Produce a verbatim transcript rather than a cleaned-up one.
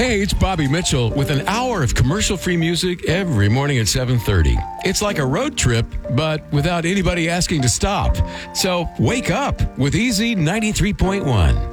Hey, it's Bobby Mitchell with an hour of commercial-free music every morning at seven thirty. It's like a road trip, but without anybody asking to stop. So wake up with Easy ninety-three point one.